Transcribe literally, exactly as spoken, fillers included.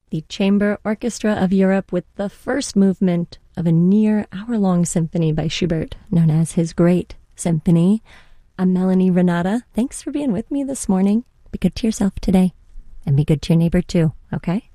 the Chamber Orchestra of Europe with the first movement of a near hour-long symphony by Schubert, known as his Great Symphony. I'm Melanie Renata. Thanks for being with me this morning. Be good to yourself today, and be good to your neighbor too, okay?